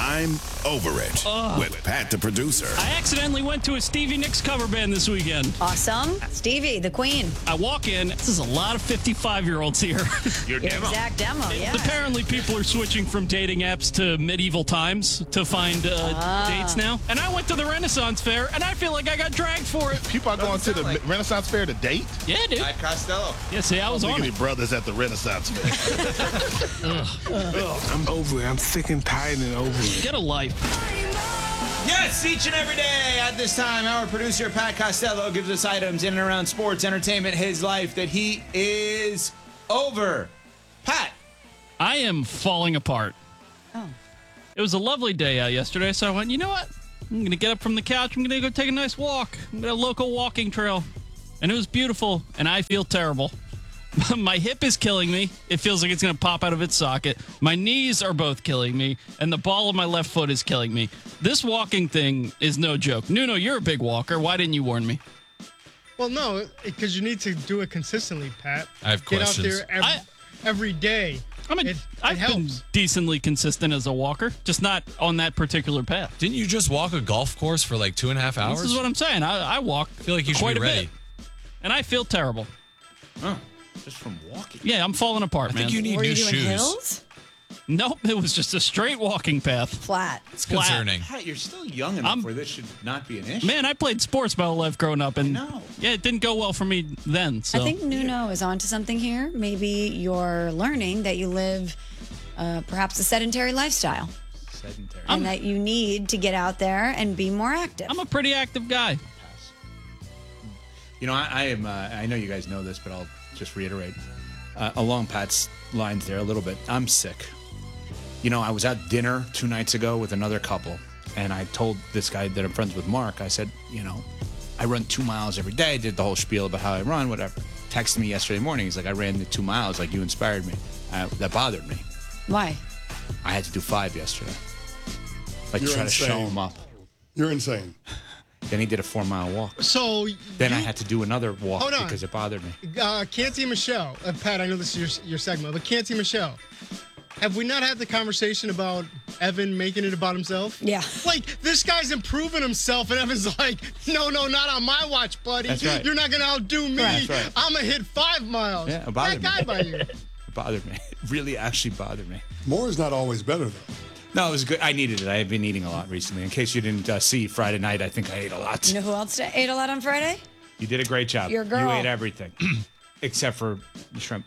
I'm Over It with Pat, the producer. I accidentally went to a Stevie Nicks cover band this weekend. Awesome. Stevie, the queen. I walk in. This is a lot of 55-year-olds here. Your Your demo. exact demo, yeah. Apparently, people are switching from dating apps to medieval times to find dates now. And I went to the Renaissance Fair, and I feel like I got dragged for it. People are going to the Renaissance Fair to date? Yeah, dude. Mike Costello. Yeah, see, I was Look on at it. the brothers at the Renaissance Fair. I'm over it. I'm sick and tired and over it. Get a life. Yes, each and every day at this time, our producer, Pat Costello, gives us items in and around sports, entertainment, his life that he is over. Pat. I am falling apart. Oh. It was a lovely day out yesterday, so I went, you know what? I'm going to get up from the couch. I'm going to go take a nice walk. I'm at a local walking trail. And it was beautiful, and I feel terrible. My hip is killing me. It feels like it's going to pop out of its socket. My knees are both killing me, and the ball of my left foot is killing me. This walking thing is no joke. Nuno, you're a big walker. Why didn't you warn me? Well, no, because you need to do it consistently, Pat. I have questions. Get out there every day. I've been decently consistent as a walker, just not on that particular path. Didn't you just walk a golf course for like 2.5 hours? This is what I'm saying. I walk I feel like you should quite be a ready. bit, and I feel terrible. Just from walking. Yeah, I'm falling apart, I man. think you need Were new you doing shoes. hills? Nope, it was just a straight walking path. Flat. It's concerning. Pat, you're still young enough where this should not be an issue. Man, I played sports my whole life growing up, and know. yeah, it didn't go well for me then. So I think Nuno is onto something here. Maybe you're learning that you live perhaps a sedentary lifestyle Sedentary. and that you need to get out there and be more active. I'm a pretty active guy. You know, I am. I know you guys know this, but I'll just reiterate along Pat's lines there a little bit. I'm sick. You know, I was at dinner 2 nights ago with another couple, and I told this guy that I'm friends with, Mark. I said, you know, I run 2 miles every day. Did the whole spiel about how I run, whatever. Texted me yesterday morning. He's like, I ran the 2 miles. Like, you inspired me. That bothered me. Why? I had to do 5 yesterday. Like, You're try to show insane. him up. You're insane. Then he did a 4-mile walk. So Then I had to do another walk Hold on. because it bothered me. Canty Michelle, Pat, I know this is your segment, but Canty Michelle, have we not had the conversation about Evan making it about himself? Yeah. Like, this guy's improving himself, and Evan's like, no, not on my watch, buddy. That's right. You're not going to outdo me. That's right. I'm going to hit 5 miles. Yeah, it bothered that guy me. by you. It bothered me. It really actually bothered me. More is not always better, though. No, it was good. I needed it. I have been eating a lot recently. In case you didn't see Friday night, I think I ate a lot. You know who else ate a lot on Friday? You did a great job. Your girl. You ate everything except for the shrimp.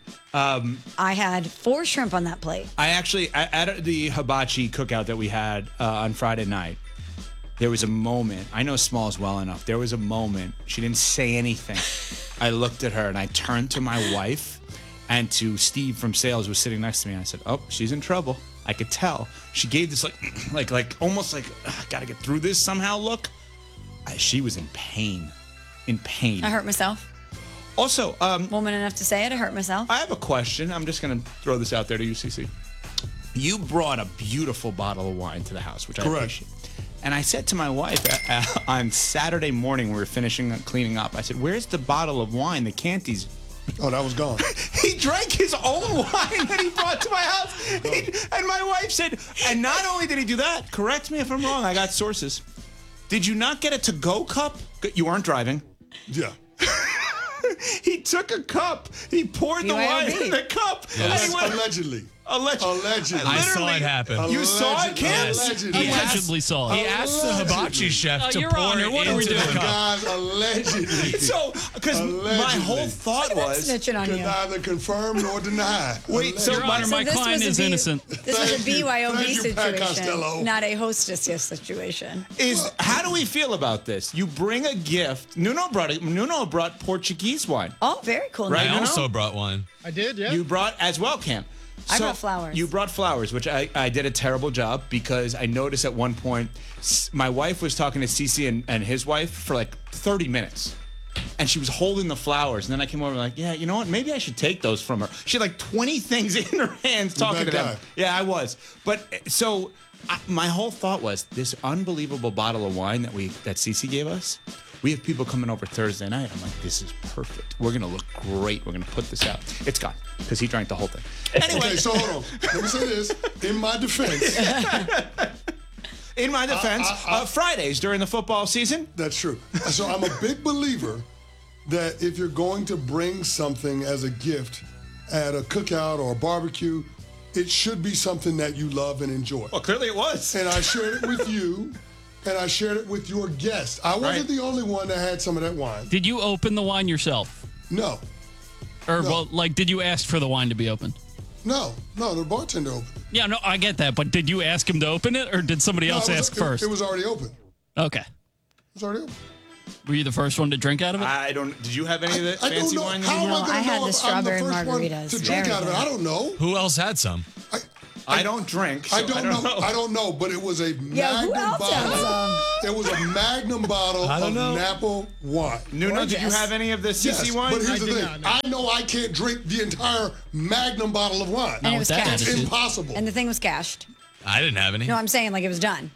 I had 4 shrimp on that plate. I actually, at the hibachi cookout that we had on Friday night, there was a moment. I know Smalls well enough. There was a moment. She didn't say anything. I looked at her and I turned to my wife and to Steve from sales who was sitting next to me. And I said, "Oh, she's in trouble." I could tell. She gave this like almost like gotta get through this somehow look. She was in pain. In pain. I hurt myself. Also, Woman enough to say it, I hurt myself. I have a question. I'm just gonna throw this out there to you, CC. You brought a beautiful bottle of wine to the house, which I Correct. appreciate. And I said to my wife on Saturday morning, when we were finishing cleaning up, I said, "Where's the bottle of wine that Canty's?" Oh, that was gone. He drank his own wine that he brought to my house. And my wife said, and not only did he do that, correct me if I'm wrong, I got sources. Did you not get a to-go cup? You weren't driving. Yeah. He took a cup. He poured the wine BYOB. in the cup. Yes. And he went, Allegedly. Allegedly. I saw it happen. You saw it, Ken? Allegedly. Allegedly saw He it. asked the hibachi chef to Your pour Honor, it what are we into doing? the cup. God, allegedly. So, because my Allegedly. whole thought was, Snitching on Could you. neither confirm nor deny. Wait, so Your Honor, my this client was a is B- innocent. This was a Thank you. BYOB Thank you, Pat Costello. situation, not a hostess situation. how do we feel about this? You bring a gift. Nuno brought Portuguese wine. Oh, very cool. Right, I Nuno. Nuno? also brought one. I did, yeah. You brought as well, Cam. I brought flowers. You brought flowers, which I did a terrible job because I noticed at one point my wife was talking to Cece and his wife for like 30 minutes. And she was holding the flowers. And then I came over and like, yeah, you know what? Maybe I should take those from her. She had like 20 things in her hands talking to that them. guy. Yeah, I was. But so my whole thought was this unbelievable bottle of wine that Cece gave us. We have people coming over Thursday night. I'm like, this is perfect. We're going to look great. We're going to put this out. It's gone because he drank the whole thing. Anyway, Okay, so hold on. Let me say this. In my defense, In my defense, Fridays during the football season. That's true. So I'm a big believer that if you're going to bring something as a gift at a cookout or a barbecue, it should be something that you love and enjoy. Well, clearly it was. And I shared it with you, and I shared it with your guest. I wasn't the only one that had some of that wine. Did you open the wine yourself? No. Or, No. well, like, did you ask for the wine to be opened? No, the bartender opened it. Yeah, no, I get that. But did you ask him to open it, or did somebody else ask first? It was already open. Okay. It was already open. Were you the first one to drink out of it? I don't. Did you have any of the I fancy don't know. wine? How am I No, going to I had know the if I'm the strawberry first one margaritas. to drink Very out of it? good. I don't know. Who else had some? I don't drink. So I don't know. I don't know, but it was a Yeah, who Magnum else has bottle. some? It was a Magnum bottle I of don't know. Napa wine. Nuno, did you Gorgeous. have any of the CC Yes, wine? but here's I the did thing. not, no. I know I can't drink the entire Magnum bottle of wine. And it was with that cashed. It's attitude. impossible. And the thing was cashed. I didn't have any. No, I'm saying like it was done.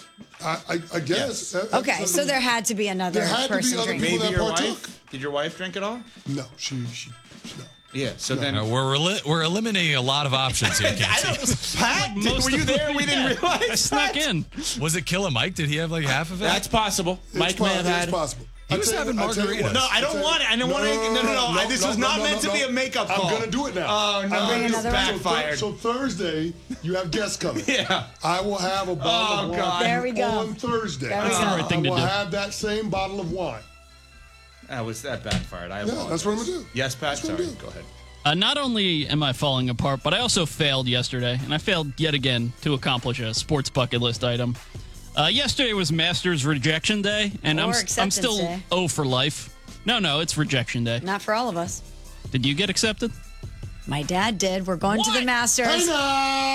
I guess. Okay, so there had to be another There had to be person other drinking. people Maybe that your partook. wife. Did your wife drink at all? No, she no. Yeah. So then. We're eliminating a lot of options here, Casey. Pat, most were you of the there? food We we didn't had. realize. I snuck in. Was it Killer Mike? Did he have like half of it? That's possible. Mike may have It's had. possible. He was having margaritas. No, I don't want it. I don't want it. No. This was not meant to be a makeup call. I'm going to do it now. Oh, no. I'm gonna Another do it. one? Backfired. So Thursday, you have guests coming. Yeah. I will have a bottle of wine God. There we go. on Thursday. There we That's go. the right thing I to will do. have that same bottle of wine. That backfired. I Yeah, apologize. that's what I'm going to do. Yes, Pat. That's what I'm Sorry. doing. Go ahead. Not only am I falling apart, but I also failed yesterday, and I failed yet again to accomplish a sports bucket list item. Yesterday was Masters Rejection Day, and Or I'm Acceptance still Day. O for life. No, it's Rejection Day. Not for all of us. Did you get accepted? My dad did. We're going to the Masters. Hey, now!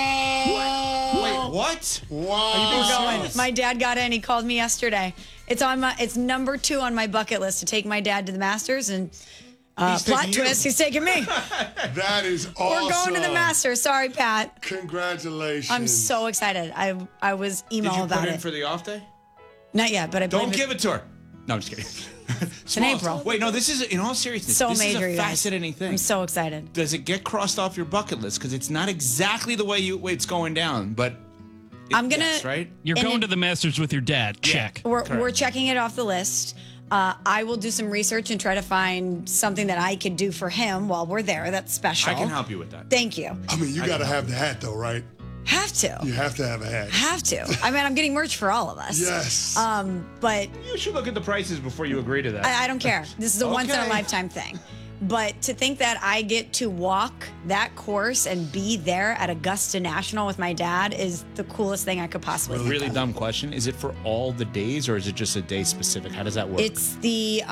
Wait, what? Wow. We're going. My dad got in. He called me yesterday. It's number 2 on my bucket list to take my dad to the Masters, and He's plot taking you. twist, he's taking me. That is awesome. We're going to the Masters. Sorry, Pat. Congratulations. I'm so excited. I was emo Did you about put in it. for the off day? Not yet, but I Don't believe give it to her. No, I'm just kidding. It's in April. Wait, no, this is, in all seriousness, So this major, is you a guys. fascinating thing. I'm so excited. Does it get crossed off your bucket list? Because it's not exactly the way it's going down, but I'm gonna. yes, right? You're And going it- to the Masters with your dad. Check. We're checking it off the list. I will do some research and try to find something that I could do for him while we're there. That's special. I can help you with that. Thank you. I mean, you got to have the hat, though, right? Have to. You have to have a hat. Have to. I mean, I'm getting merch for all of us. Yes. But You should look at the prices before you agree to that. I don't care. This is a once in a Okay. lifetime thing. But to think that I get to walk that course and be there at Augusta National with my dad is the coolest thing I could possibly think Really of. dumb question. Is it for all the days or is it just a day specific? How does that work? It's the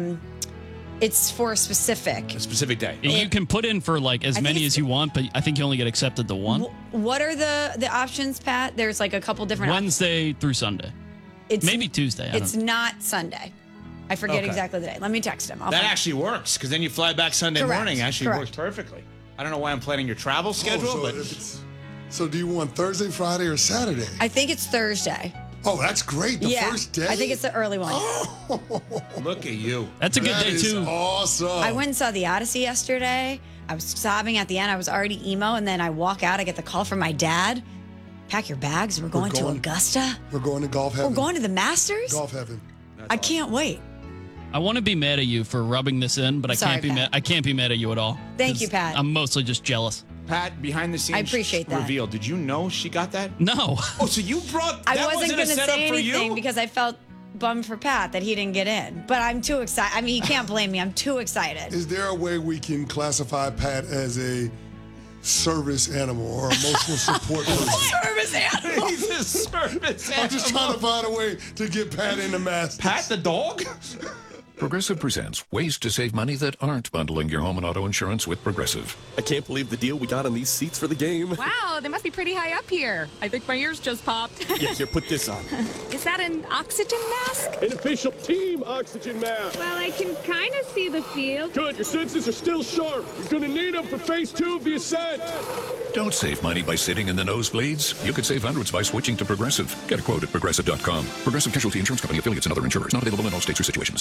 it's for a specific. a specific day. You can put in for like as I think many it's- as you want, but I think you only get accepted to one. What are the options, Pat? There's like a couple different Wednesday through Sunday. It's Maybe Tuesday. I It's don't know. not Sunday. I forget Okay. exactly the day. Let me text him. I'll That find- actually works because then you fly back Sunday Correct, morning. Actually correct. works perfectly. I don't know why I'm planning your travel schedule, so, but if it's, so do you want Thursday, Friday, or Saturday? I think it's Thursday. Oh, that's great. The yeah, first day? I think it's the early one. look at you. That's a good That day is too. awesome. I went and saw the Odyssey yesterday. I was sobbing at the end. I was already emo, and then I walk out. I get the call from my dad. Pack your bags. We're going to going. Augusta. We're going to golf heaven. We're going to the Masters. golf heaven. I can't wait. I want to be mad at you for rubbing this in, but I Sorry, can't be Pat. mad. I can't be mad at you at all. Thank you, 'Cause Pat. I'm mostly just jealous. Pat, behind the scenes, I appreciate that. reveal. Did you know she got that? No. Oh, so you brought I that wasn't a going to setup say for anything you? because I felt bummed for Pat that he didn't get in. But I'm too excited. I mean, you can't blame me. I'm too excited. Is there a way we can classify Pat as a service animal or emotional support person? Service animal. He's a service I'm just trying to find a way to get Pat in the Masters. Pat the dog? Progressive presents ways to save money that aren't bundling your home and auto insurance with Progressive. I can't believe the deal we got on these seats for the game. Wow, they must be pretty high up here. I think my ears just popped. Yeah, here, put this on. Is that an oxygen mask? An official team oxygen mask. Well, I can kind of see the field. Good, your senses are still sharp. You're gonna need them for phase 2 of the ascent. Don't save money by sitting in the nosebleeds. You could save hundreds by switching to Progressive. Get a quote at Progressive.com. Progressive Casualty Insurance Company affiliates and other insurers. Not available in all states or situations.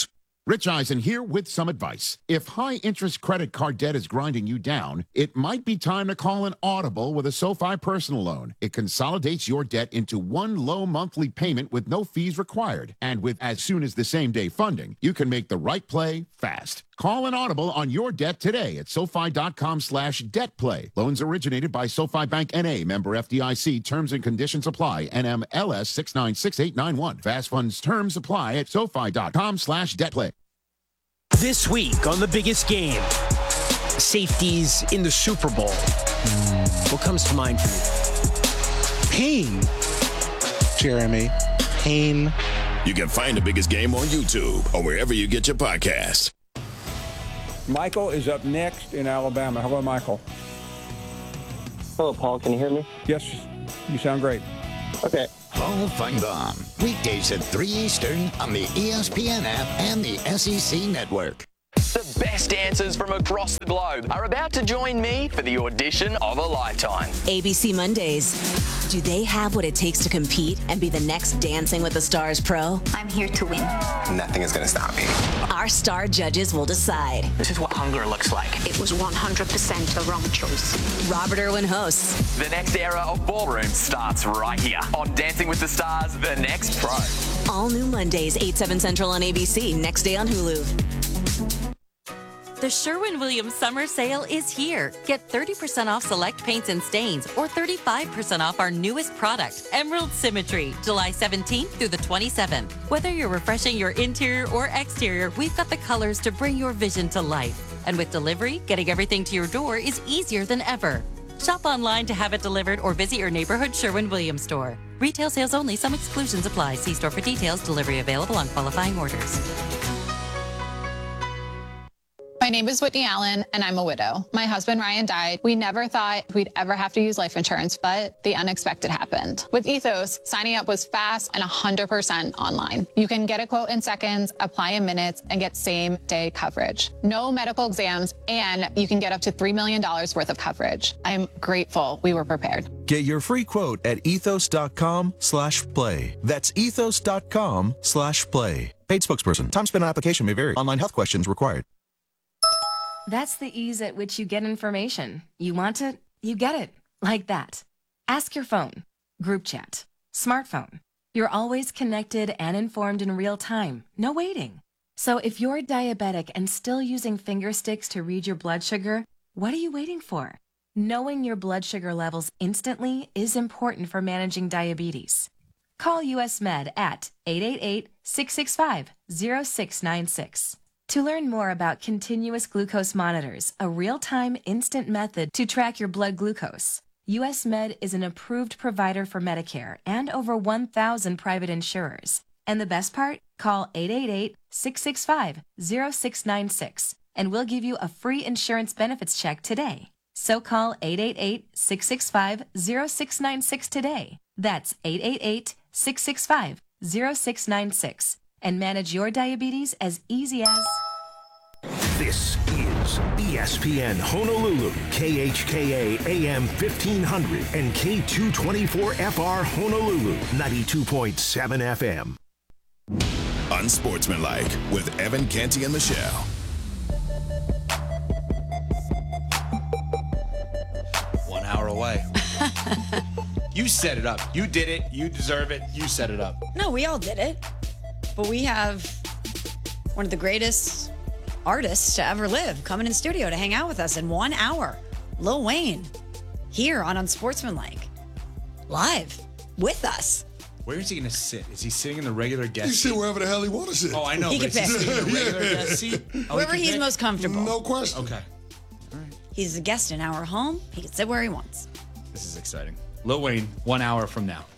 Rich Eisen here with some advice. If high-interest credit card debt is grinding you down, it might be time to call an Audible with a SoFi personal loan. It consolidates your debt into one low monthly payment with no fees required. And with as soon as the same-day funding, you can make the right play fast. Call an Audible on your debt today at SoFi.com/debtplay. Loans originated by SoFi Bank N.A., member FDIC. Terms and conditions apply. NMLS 696891. Fast funds terms apply at SoFi.com/debtplay. This week on The Biggest Game, safeties in the Super Bowl. What comes to mind for you? Pain. Jeremy. Pain. You can find The Biggest Game on YouTube or wherever you get your podcasts. Michael is up next in Alabama. Hello, Michael. Hello, Paul. Can you hear me? Yes, you sound great. Okay. Paul Feinbaum, weekdays at 3 Eastern on the ESPN app and the SEC Network. The best dancers from across the globe are about to join me for the audition of a lifetime. ABC Mondays. Do they have what it takes to compete and be the next Dancing with the Stars pro? I'm here to win. Nothing is going to stop me. Our star judges will decide. This is what hunger looks like. It was 100% a wrong choice. Robert Irwin hosts. The next era of ballroom starts right here on Dancing with the Stars, The Next Pro. All new Mondays, 8/7 Central on ABC. Next day on Hulu. The Sherwin-Williams Summer Sale is here. Get 30% off select paints and stains or 35% off our newest product, Emerald Symmetry, July 17th through the 27th. Whether you're refreshing your interior or exterior, we've got the colors to bring your vision to life. And with delivery, getting everything to your door is easier than ever. Shop online to have it delivered or visit your neighborhood Sherwin-Williams store. Retail sales only. Some exclusions apply. See store for details. Delivery available on qualifying orders. My name is Whitney Allen, and I'm a widow. My husband, Ryan, died. We never thought we'd ever have to use life insurance, but the unexpected happened. With Ethos, signing up was fast and 100% online. You can get a quote in seconds, apply in minutes, and get same-day coverage. No medical exams, and you can get up to $3 million worth of coverage. I'm grateful we were prepared. Get your free quote at ethos.com/play. That's ethos.com/play. Paid spokesperson. Time spent on application may vary. Online health questions required. That's the ease at which you get information. You want it, you get it. Like that. Ask your phone. Group chat. Smartphone. You're always connected and informed in real time. No waiting. So if you're diabetic and still using finger sticks to read your blood sugar, what are you waiting for? Knowing your blood sugar levels instantly is important for managing diabetes. Call US Med at 888-665-0696. To learn more about continuous glucose monitors, a real-time instant method to track your blood glucose, US Med is an approved provider for Medicare and over 1,000 private insurers. And the best part? Call 888-665-0696 and we'll give you a free insurance benefits check today. So call 888-665-0696 today. That's 888-665-0696. And manage your diabetes as easy as... This is ESPN Honolulu, KHKA AM 1500 and K224FR Honolulu, 92.7 FM. Unsportsmanlike with Evan Canty and Michelle. One hour away. You set it up. You did it. You deserve it. You set it up. No, we all did it. But we have one of the greatest artists to ever live coming in studio to hang out with us in 1 hour. Lil Wayne here on Unsportsmanlike. Live with us. Where is he going to sit? Is he sitting in the regular guest He seat? sit wherever the hell he want to sit. Oh, I know. He But can is he pick. sitting in the regular guest seat? Oh, Wherever he can he's pick? most comfortable. No question. Okay. He's a guest in our home. He can sit where he wants. This is exciting. Lil Wayne, 1 hour from now.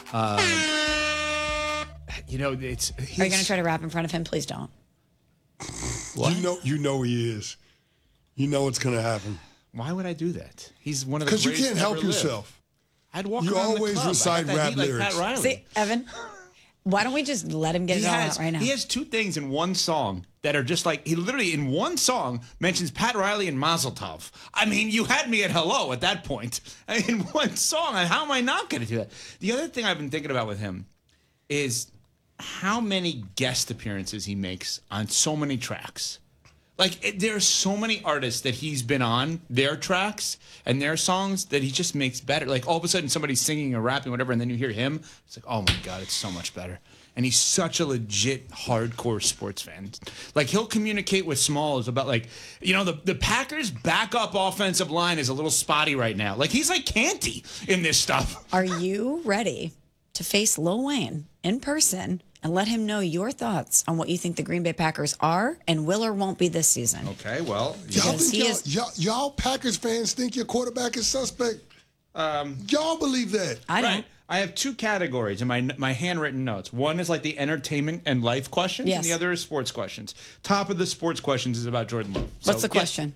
You know, it's... Are you going to try to rap in front of him? Please don't. What? You know he is. You know it's going to happen. Why would I do that? He's one of the Because you greatest can't to help ever live. yourself. I'd walk You around always the club. recite I got that rap heat like lyrics. Pat Riley. See, Evan, why don't we just let him get it all out right now? He has two things in one song that are just like, he literally in one song mentions Pat Riley and Mazel Tov. I mean, you had me at hello at that point. In one song, how am I not going to do that? The other thing I've been thinking about with him is how many guest appearances he makes on so many tracks. Like, there are so many artists that he's been on their tracks and their songs that he just makes better. Like, all of a sudden, somebody's singing or rapping, whatever, and then you hear him. It's like, oh, my God, it's so much better. And he's such a legit hardcore sports fan. Like, he'll communicate with Smalls about, like, the Packers' backup offensive line is a little spotty right now. Like, he's like Canty in this stuff. Are you ready to face Lil Wayne in person and let him know your thoughts on what you think the Green Bay Packers are and will or won't be this season? Okay, well, y'all Packers fans think your quarterback is suspect? Y'all believe that? I don't. Right. I have two categories in my handwritten notes. One is like the entertainment and life questions, Yes. and the other is sports questions. Top of the sports questions is about Jordan Love. What's the question?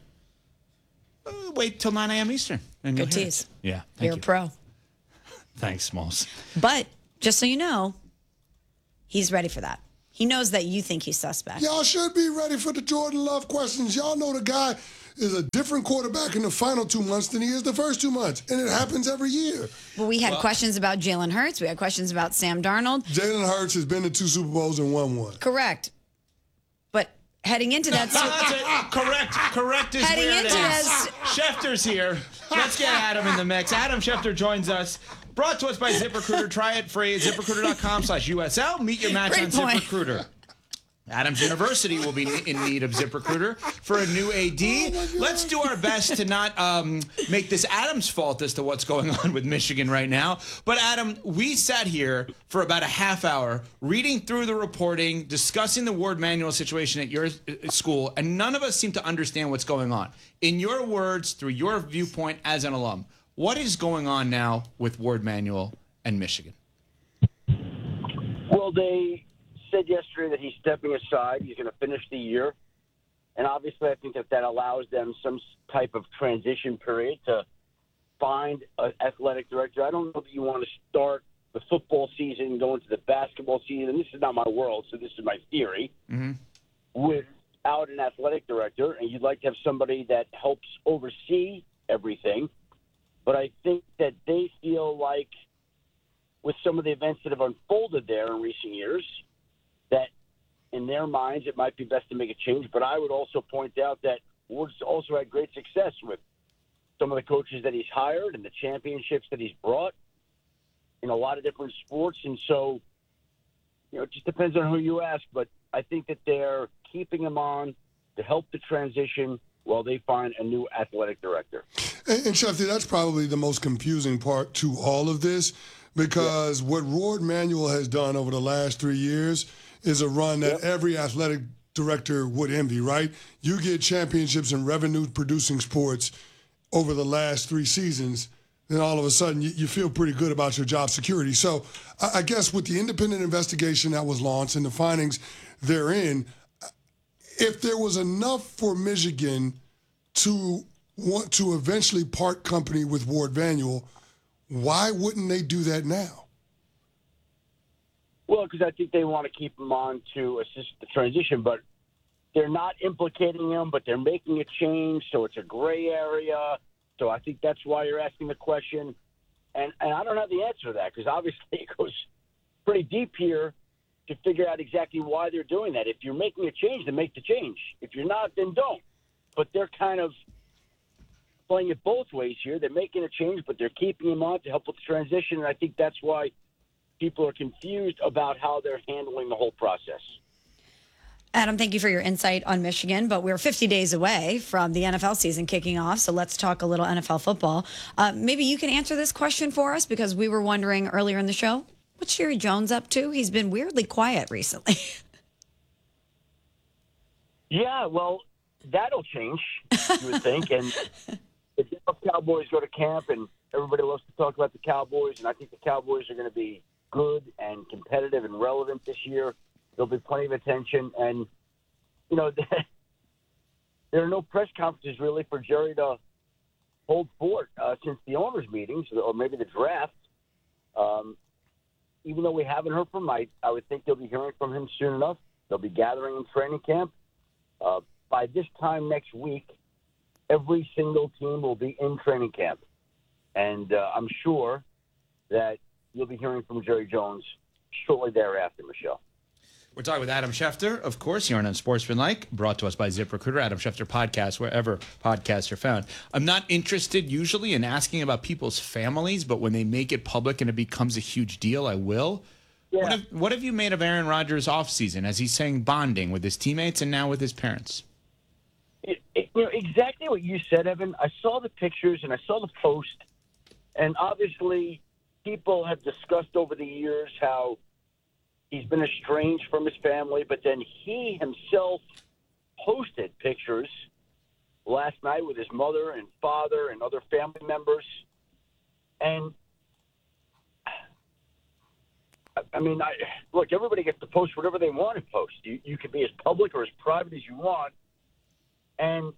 Wait till 9 a.m. Eastern. And Good you'll hear tease. it. Yeah, thank You're you. a pro. Thanks, Smalls. But just so you know, he's ready for that. He knows that you think he's suspect. Y'all should be ready for the Jordan Love questions. Y'all know the guy is a different quarterback in the final 2 months than he is the first 2 months. And it happens every year. Well, we had questions about Jalen Hurts. We had questions about Sam Darnold. Jalen Hurts has been to 2 Super Bowls and won one. Correct. But heading into that... Correct is Heading where it into is. this- Schefter's here. Let's get Adam in the mix. Adam Schefter joins us. Brought to us by ZipRecruiter. Try it free at ZipRecruiter.com/USL. Meet your match Great on point. ZipRecruiter. Adams University will be in need of ZipRecruiter for a new AD. Let's do our best to not make this Adam's fault as to what's going on with Michigan right now. But Adam, we sat here for about a half hour reading through the reporting, discussing the Ward Manual situation at your school, and none of us seem to understand what's going on. In your words, through your viewpoint as an alum, what is going on now with Ward Manual and Michigan? Well, they said yesterday that he's stepping aside. He's going to finish the year. And obviously, I think that allows them some type of transition period to find an athletic director. I don't know if you want to start the football season, go into the basketball season. This is not my world, so this is my theory. Mm-hmm. Without an athletic director, and you'd like to have somebody that helps oversee everything. But I think that they feel like with some of the events that have unfolded there in recent years, that in their minds it might be best to make a change. But I would also point out that Ward's also had great success with some of the coaches that he's hired and the championships that he's brought in a lot of different sports. And so, it just depends on who you ask. But I think that they're keeping him on to help the transition while they find a new athletic director. And Shefty, that's probably the most confusing part to all of this, because what Ward Manuel has done over the last 3 years is a run that every athletic director would envy, right? You get championships in revenue-producing sports over the last 3 seasons, then all of a sudden you feel pretty good about your job security. So I guess with the independent investigation that was launched and the findings therein, if there was enough for Michigan to want to eventually part company with Ward Manuel, why wouldn't they do that now? Well, because I think they want to keep him on to assist the transition, but they're not implicating him, but they're making a change, so it's a gray area. So I think that's why you're asking the question. And I don't have the answer to that, because obviously it goes pretty deep here to figure out exactly why they're doing that. If you're making a change, then make the change. If you're not, then don't. But they're kind of playing it both ways here. They're making a change, but they're keeping him on to help with the transition, and I think that's why people are confused about how they're handling the whole process. Adam, thank you for your insight on Michigan, but we're 50 days away from the NFL season kicking off, so let's talk a little NFL football. Maybe you can answer this question for us, because we were wondering earlier in the show, what's Jerry Jones up to? He's been weirdly quiet recently. Yeah, well, that'll change, you would think. And the Cowboys go to camp, and everybody loves to talk about the Cowboys, and I think the Cowboys are going to be good and competitive and relevant this year. There'll be plenty of attention. And, there are no press conferences really for Jerry to hold forth since the owners' meetings or maybe the draft. Even though we haven't heard from him, I would think they'll be hearing from him soon enough. They'll be gathering in training camp. By this time next week, every single team will be in training camp. And I'm sure that you'll be hearing from Jerry Jones shortly thereafter, Michelle. We're talking with Adam Schefter, of course, here on Unsportsmanlike, brought to us by ZipRecruiter, Adam Schefter Podcast, wherever podcasts are found. I'm not interested usually in asking about people's families, but when they make it public and it becomes a huge deal, I will. Yeah. What have you made of Aaron Rodgers' offseason as he's saying bonding with his teammates and now with his parents? Exactly what you said, Evan. I saw the pictures and I saw the post, and obviously people have discussed over the years how he's been estranged from his family, but then he himself posted pictures last night with his mother and father and other family members. And, I mean, look, everybody gets to post whatever they want to post. You can be as public or as private as you want. And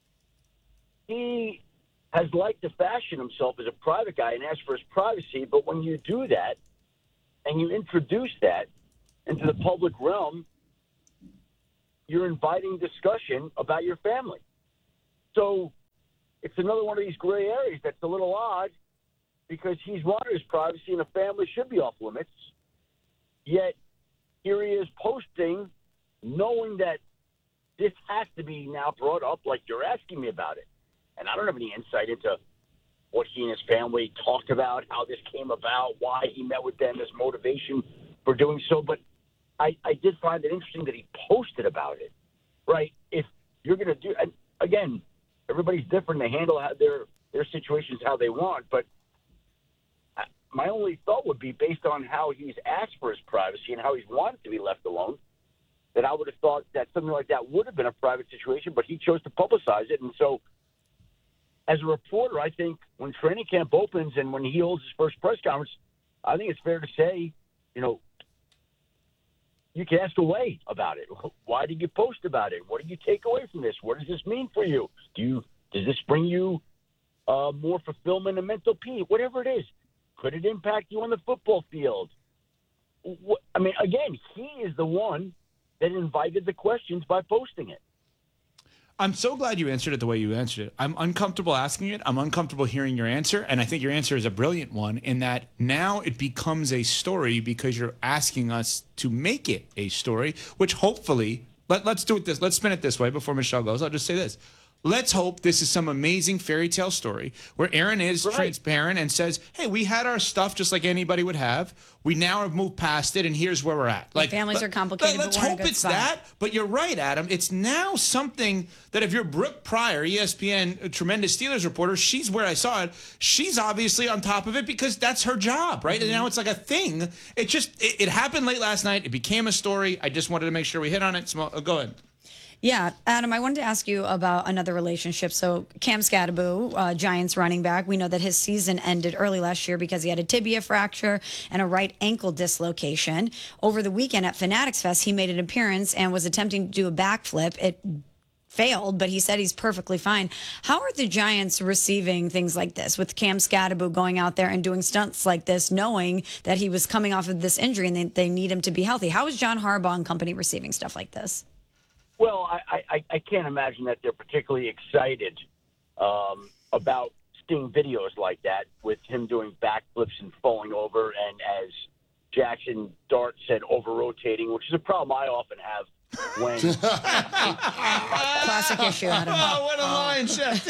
he has liked to fashion himself as a private guy and ask for his privacy, but when you do that and you introduce that into the public realm, you're inviting discussion about your family. So it's another one of these gray areas that's a little odd because he's wanted his privacy and a family should be off limits. Yet here he is posting knowing that this has to be now brought up like you're asking me about it. And I don't have any insight into what he and his family talked about, how this came about, why he met with them, his motivation for doing so. But I did find it interesting that he posted about it, right? If you're going to do – and again, everybody's different. They handle their situations how they want. But my only thought would be based on how he's asked for his privacy and how he's wanted to be left alone, that I would have thought that something like that would have been a private situation, but he chose to publicize it. And so as a reporter, I think when training camp opens and when he holds his first press conference, I think it's fair to say, you can ask away about it. Why did you post about it? What did you take away from this? What does this mean for you? Does this bring you more fulfillment and mental peace? Whatever it is. Could it impact you on the football field? I mean, again, he is the one that invited the questions by posting it. I'm so glad you answered it the way you answered it. I'm uncomfortable asking it. I'm uncomfortable hearing your answer. And I think your answer is a brilliant one in that now it becomes a story because you're asking us to make it a story, which hopefully, let's do it this. Let's spin it this way before Michelle goes. I'll just say this. Let's hope this is some amazing fairy tale story where Aaron is transparent and says, hey, we had our stuff just like anybody would have. We now have moved past it, and here's where we're at. Like families are complicated. Let's hope it's that. But you're right, Adam. It's now something that if you're Brooke Pryor, ESPN, a tremendous Steelers reporter, she's where I saw it. She's obviously on top of it because that's her job, right? And now it's like a thing. It happened late last night. It became a story. I just wanted to make sure we hit on it. Go ahead. Yeah, Adam, I wanted to ask you about another relationship. So Cam Skattebo, Giants running back, we know that his season ended early last year because he had a tibia fracture and a right ankle dislocation. Over the weekend at Fanatics Fest, he made an appearance and was attempting to do a backflip. It failed, but he said he's perfectly fine. How are the Giants receiving things like this with Cam Skattebo going out there and doing stunts like this, knowing that he was coming off of this injury and they need him to be healthy? How is John Harbaugh and company receiving stuff like this? Well, I can't imagine that they're particularly excited about seeing videos like that with him doing backflips and falling over and, as Jackson Dart said, over-rotating, which is a problem I often have when... Classic issue, Adam. Oh, what a line, Chef.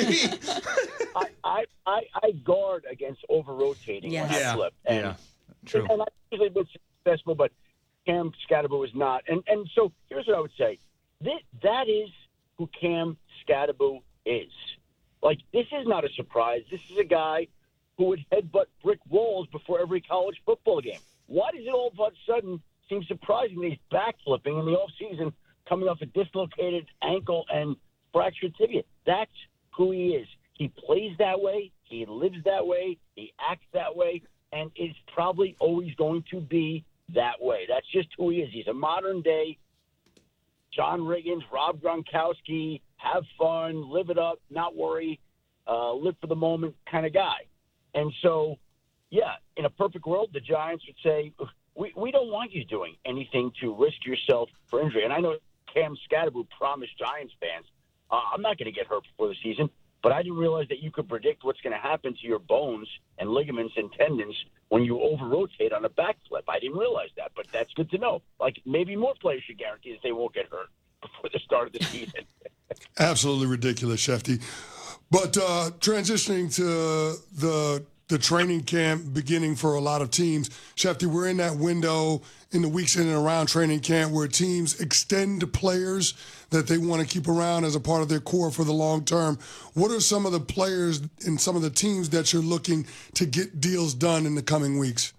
I guard against over-rotating when I flip. And, true. And I've usually been successful, but Cam Skattebo is not. And so here's what I would say. That is who Cam Skattebo is. Like, this is not a surprise. This is a guy who would headbutt brick walls before every college football game. Why does it all of a sudden seem surprising that he's backflipping in the offseason coming off a dislocated ankle and fractured tibia? That's who he is. He plays that way. He lives that way. He acts that way. And is probably always going to be that way. That's just who he is. He's a modern-day John Riggins, Rob Gronkowski, have fun, live it up, not worry, live for the moment kind of guy. And so, yeah, in a perfect world, the Giants would say, we don't want you doing anything to risk yourself for injury. And I know Cam Skattebo promised Giants fans, I'm not going to get hurt before the season, but I didn't realize that you could predict what's going to happen to your bones and ligaments and tendons when you over-rotate on a backflip. I didn't realize that, but that's good to know. Like, maybe more players should guarantee that they won't get hurt before the start of the season. Absolutely ridiculous, Shefty. But transitioning to the training camp beginning for a lot of teams, Shefty, we're in that window in the weeks in and around training camp where teams extend players that they want to keep around as a part of their core for the long term. What are some of the players and some of the teams that you're looking to get deals done in the coming weeks?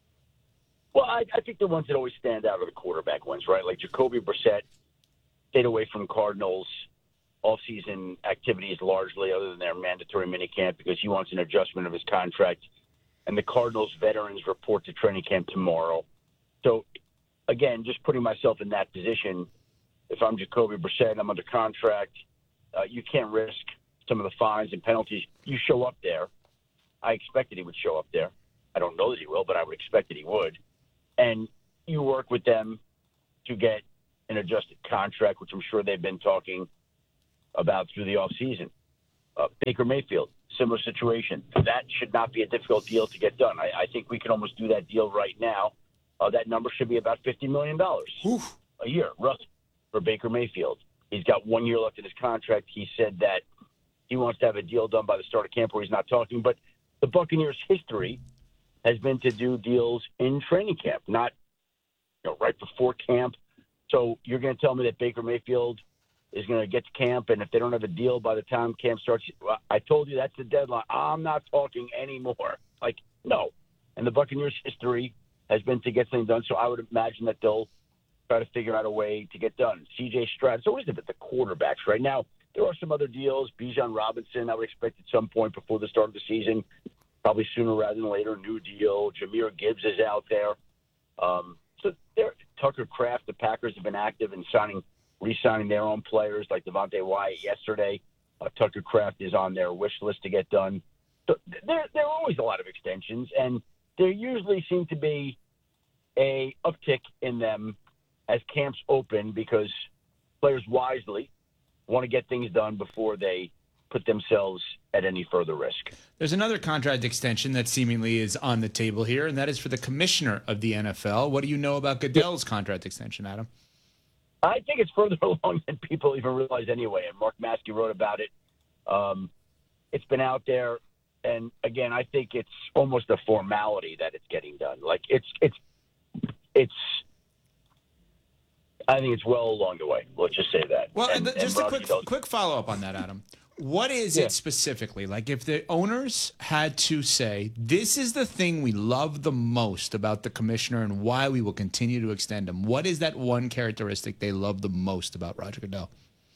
Well, I think the ones that always stand out are the quarterback ones, right? Like Jacoby Brissett stayed away from Cardinals off-season activities largely, other than their mandatory minicamp, because he wants an adjustment of his contract. And the Cardinals veterans report to training camp tomorrow. So, again, just putting myself in that position, if I'm Jacoby Brissett, I'm under contract, you can't risk some of the fines and penalties. You show up there. I expected he would show up there. I don't know that he will, but I would expect that he would. And you work with them to get an adjusted contract, which I'm sure they've been talking about through the offseason. Baker Mayfield, similar situation. That should not be a difficult deal to get done. I think we can almost do that deal right now. That number should be about $50 million a year, roughly, for Baker Mayfield. He's got 1 year left in his contract. He said that he wants to have a deal done by the start of camp where he's not talking. But the Buccaneers' history has been to do deals in training camp, not right before camp. So you're going to tell me that Baker Mayfield is going to get to camp, and if they don't have a deal by the time camp starts, I told you that's the deadline. I'm not talking anymore. Like, no. And the Buccaneers' history has been to get things done, so I would imagine that they'll try to figure out a way to get done. C.J. Stroud, it's always the quarterbacks. Right now, there are some other deals. Bijan Robinson, I would expect at some point before the start of the season, probably sooner rather than later, new deal. Jahmyr Gibbs is out there. So Tucker Kraft, the Packers have been active in re-signing their own players like Devontae Wyatt yesterday. Tucker Kraft is on their wish list to get done. So there are always a lot of extensions, and there usually seem to be a uptick in them as camps open because players wisely want to get things done before they put themselves at any further risk. There's another contract extension that seemingly is on the table here, and that is for the commissioner of the NFL. What do you know about Goodell's contract extension, Adam? I think it's further along than people even realize anyway, and Mark Maskey wrote about it. It's been out there, and again, I think it's almost a formality that it's getting done. Like it's. I think it's well along the way. Let's just say that. Well, just a quick follow-up on that, Adam. What is it specifically? Like, if the owners had to say, this is the thing we love the most about the commissioner and why we will continue to extend him, what is that one characteristic they love the most about Roger Goodell?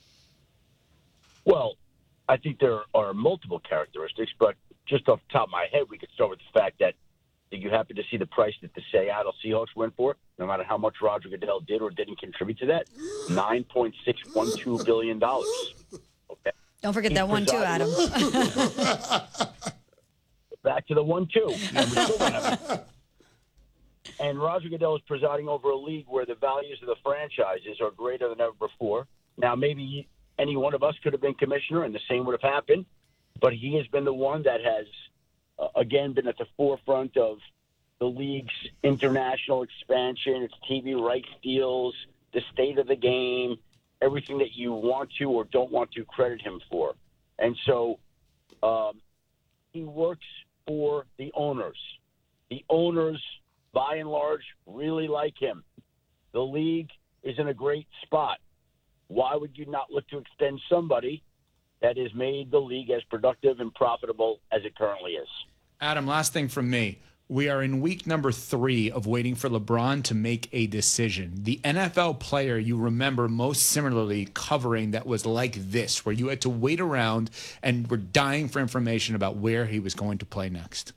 Well, I think there are multiple characteristics, but just off the top of my head, we could start with the fact that did you happen to see the price that the Seattle Seahawks went for, no matter how much Roger Goodell did or didn't contribute to that? $9.612 billion. Okay. Don't forget that one, too, Adam. Back to the 1-2. And Roger Goodell is presiding over a league where the values of the franchises are greater than ever before. Now, maybe any one of us could have been commissioner and the same would have happened, but he has been the one that has, again, been at the forefront of the league's international expansion, its TV rights deals, the state of the game, everything that you want to or don't want to credit him for. And so he works for the owners. The owners, by and large, really like him. The league is in a great spot. Why would you not look to extend somebody that has made the league as productive and profitable as it currently is? Adam, last thing from me. We are in week number 3 of waiting for LeBron to make a decision. The NFL player you remember most similarly covering that was like this, where you had to wait around and were dying for information about where he was going to play next.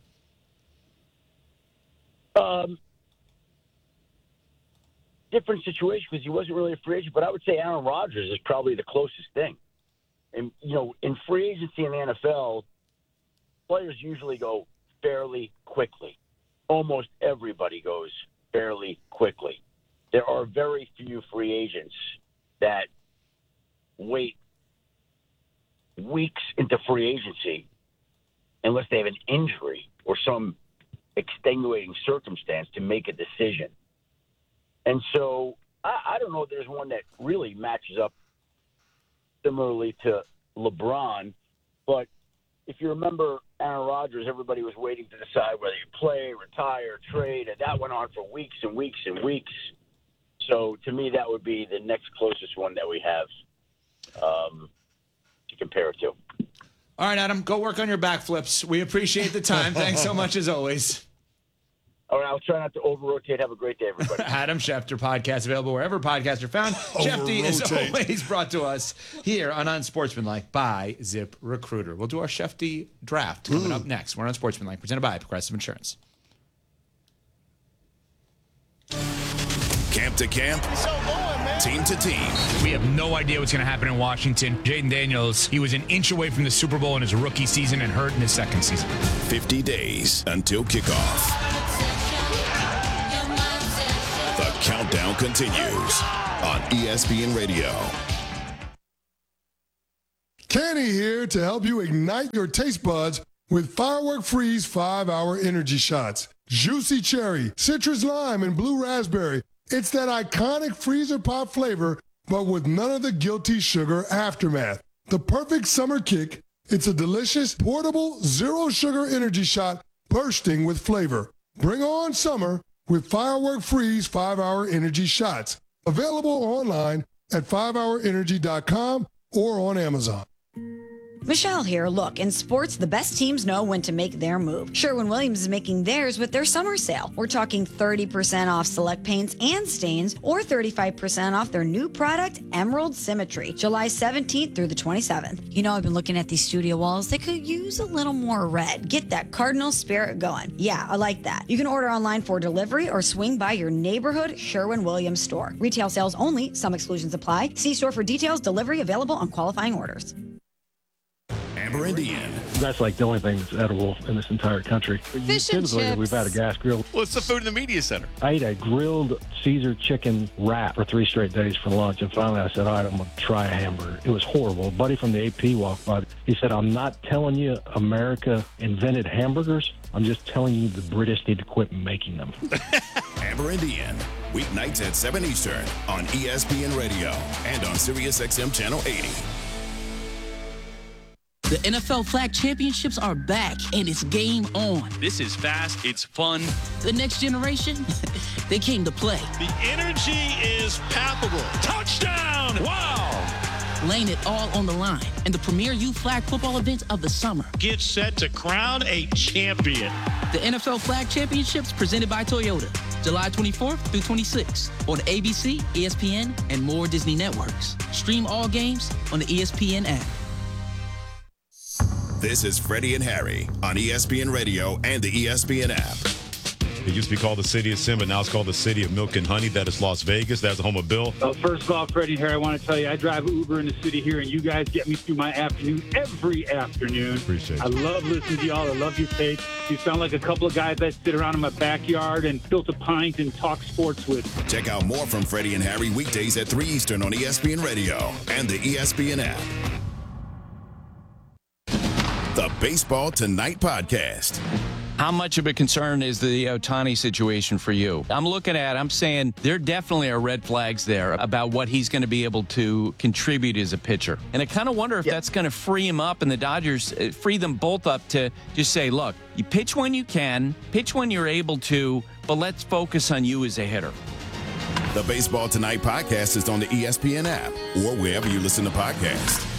Different situation because he wasn't really a free agent, but I would say Aaron Rodgers is probably the closest thing. And, in free agency in the NFL, players usually go fairly quickly. Almost everybody goes fairly quickly. There are very few free agents that wait weeks into free agency unless they have an injury or some extenuating circumstance to make a decision. And so I don't know if there's one that really matches up similarly to LeBron, but if you remember Aaron Rodgers, everybody was waiting to decide whether you play, retire, trade, and that went on for weeks and weeks and weeks. So to me, that would be the next closest one that we have to compare it to. All right, Adam, go work on your backflips. We appreciate the time. Thanks so much as always. All right, I'll try not to over-rotate. Have a great day, everybody. Adam Schefter podcast available wherever podcasts are found. Shefty is always brought to us here on Unsportsmanlike by ZipRecruiter. We'll do our Shefty draft coming up next. We're on Unsportsmanlike, presented by Progressive Insurance. Camp to camp, team to team. We have no idea what's going to happen in Washington. Jaden Daniels, he was an inch away from the Super Bowl in his rookie season and hurt in his second season. 50 days until kickoff. The countdown continues on ESPN Radio. Kenny here to help you ignite your taste buds with Firework Freeze 5-Hour Energy Shots. Juicy cherry, citrus lime, and blue raspberry. It's that iconic freezer pop flavor, but with none of the guilty sugar aftermath. The perfect summer kick. It's a delicious, portable, zero-sugar energy shot bursting with flavor. Bring on summer with Firework Freeze 5-Hour Energy Shots. Available online at 5hourenergy.com or on Amazon. Michelle here. Look, in sports, the best teams know when to make their move. Sherwin-Williams is making theirs with their summer sale. We're talking 30% off select paints and stains, or 35% off their new product, Emerald Symmetry, July 17th through the 27th. You know, I've been looking at these studio walls. They could use a little more red. Get that cardinal spirit going. Yeah, I like that. You can order online for delivery or swing by your neighborhood Sherwin-Williams store. Retail sales only. Some exclusions apply. See store for details. Delivery available on qualifying orders. Amber and Ian. That's like the only thing that's edible in this entire country. Fish and chips. We've had a gas grill. What's the food in the media center? I ate a grilled Caesar chicken wrap for 3 straight days for lunch, and finally I said, all right, I'm going to try a hamburger. It was horrible. A buddy from the AP walked by. He said, I'm not telling you America invented hamburgers. I'm just telling you the British need to quit making them. Amber and Ian, weeknights at 7 Eastern on ESPN Radio and on SiriusXM Channel 80. The NFL Flag Championships are back, and it's game on. This is fast. It's fun. The next generation, they came to play. The energy is palpable. Touchdown! Wow! Laying it all on the line in the premier youth flag football event of the summer. Get set to crown a champion. The NFL Flag Championships presented by Toyota, July 24th through 26th on ABC, ESPN, and more Disney networks. Stream all games on the ESPN app. This is Freddie and Harry on ESPN Radio and the ESPN app. It used to be called the City of Sin, but now it's called the City of Milk and Honey. That is Las Vegas. That's the home of Bill. First of all, Freddie and Harry, I want to tell you, I drive Uber in the city here, and you guys get me through my afternoon every afternoon. Appreciate it. I love listening to y'all. I love your tape. You sound like a couple of guys that sit around in my backyard and tilt a pint and talk sports with. Check out more from Freddie and Harry weekdays at 3 Eastern on ESPN Radio and the ESPN app. The Baseball Tonight podcast. How much of a concern is the Ohtani situation for you? I'm saying there definitely are red flags there about what he's going to be able to contribute as a pitcher. And I kind of wonder if that's going to free him up and the Dodgers free them both up to just say, look, you pitch when you can, pitch when you're able to, but let's focus on you as a hitter. The Baseball Tonight podcast is on the ESPN app or wherever you listen to podcasts.